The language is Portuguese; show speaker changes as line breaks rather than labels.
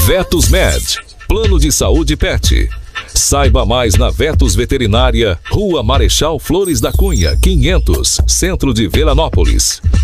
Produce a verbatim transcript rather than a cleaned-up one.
Vetos Med, Plano de Saúde Pet. Saiba mais na Vetos Veterinária, Rua Marechal Flores da Cunha, quinhentos, Centro de Veranópolis.